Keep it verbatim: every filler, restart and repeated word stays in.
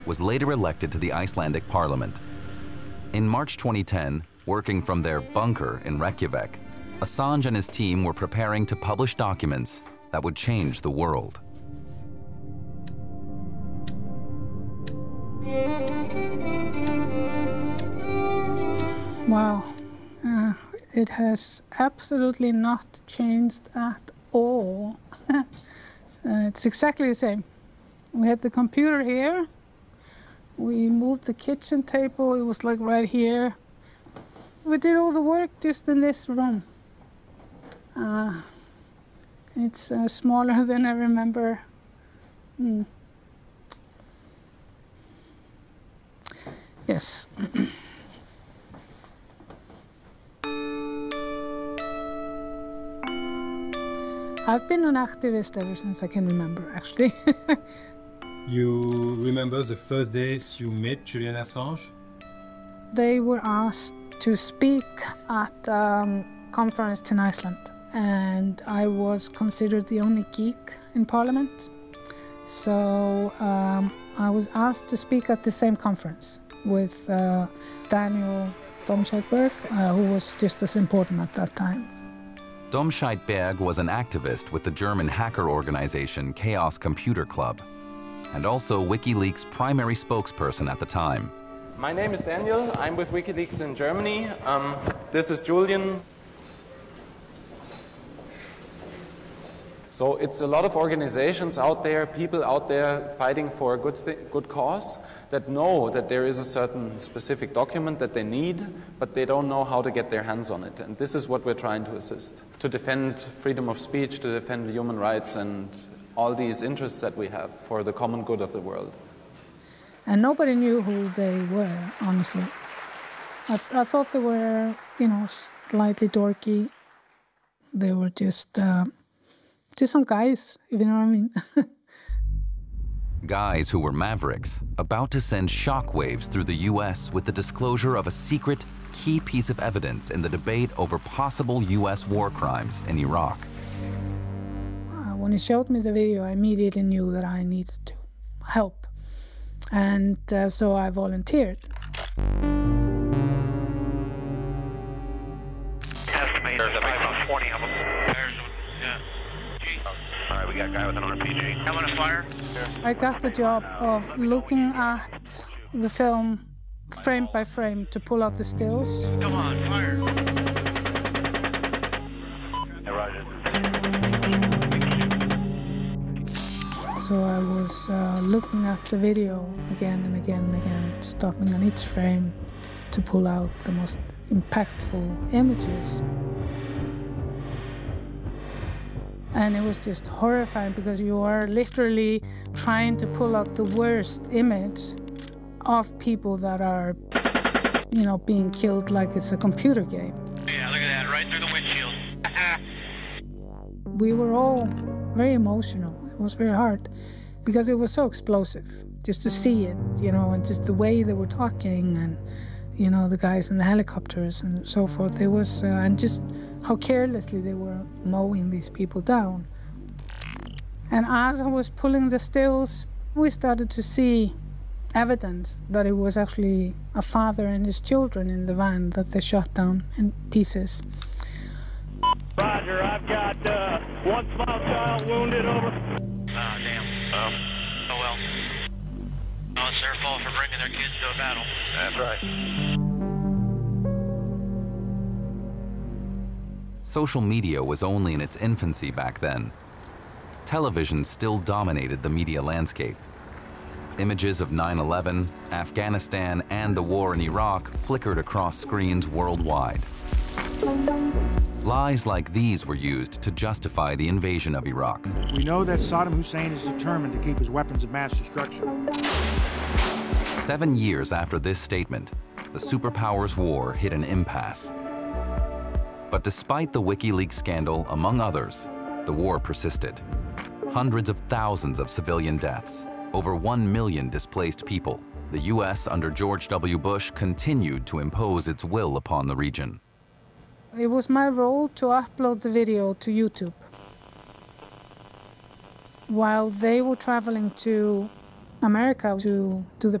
was later elected to the Icelandic parliament. In March twenty ten, working from their bunker in Reykjavik, Assange and his team were preparing to publish documents that would change the world. Wow, uh, it has absolutely not changed at all. uh, it's exactly the same. We had the computer here. We moved the kitchen table, it was like right here. We did all the work just in this room. Uh, it's uh, smaller than I remember. Mm. Yes. I've been an activist ever since I can remember, actually. You remember the first days you met Julian Assange? They were asked to speak at a um, conference in Iceland, and I was considered the only geek in Parliament. So um, I was asked to speak at the same conference with uh, Daniel Domscheit-Berg, uh, who was just as important at that time. Domscheit-Berg was an activist with the German hacker organization Chaos Computer Club, and also WikiLeaks' primary spokesperson at the time. My name is Daniel. I'm with WikiLeaks in Germany. Um, this is Julian. So it's a lot of organizations out there, people out there fighting for a good, good cause that know that there is a certain specific document that they need, but they don't know how to get their hands on it. And this is what we're trying to assist, to defend freedom of speech, to defend human rights and all these interests that we have for the common good of the world. And nobody knew who they were, honestly. I, th I thought they were, you know, slightly dorky. They were just, uh, just some guys, if you know what I mean. Guys who were mavericks, about to send shockwaves through the U S with the disclosure of a secret, key piece of evidence in the debate over possible U S war crimes in Iraq. When he showed me the video, I immediately knew that I needed to help. And uh, so I volunteered. There's about twenty of them. There's, yeah. All right, we got a guy with an R P G. Coming to fire. I got the job of looking at the film frame by frame to pull out the stills. Come on, fire. Hey, Roger. So I was uh, looking at the video again and again and again, stopping on each frame to pull out the most impactful images. And it was just horrifying because you are literally trying to pull out the worst image of people that are, you know, being killed like it's a computer game. Yeah, look at that, right through the windshield. We were all very emotional. It was very hard because it was so explosive just to see it, you know, and just the way they were talking and, you know, the guys in the helicopters and so forth. It was, uh, and just how carelessly they were mowing these people down. And as I was pulling the stills, we started to see evidence that it was actually a father and his children in the van that they shot down in pieces. Roger, I've got uh, one small child wounded, over. Oh, damn. Um, oh, well. Oh, it's their fault for bringing their kids to a battle. That's right. Social media was only in its infancy back then. Television still dominated the media landscape. Images of nine eleven, Afghanistan, and the war in Iraq flickered across screens worldwide. Lies like these were used to justify the invasion of Iraq. We know that Saddam Hussein is determined to keep his weapons of mass destruction. Seven years after this statement, the superpowers' war hit an impasse. But despite the WikiLeaks scandal, among others, the war persisted. Hundreds of thousands of civilian deaths, over one million displaced people. The U S under George W. Bush continued to impose its will upon the region. It was my role to upload the video to YouTube. While they were traveling to America to do the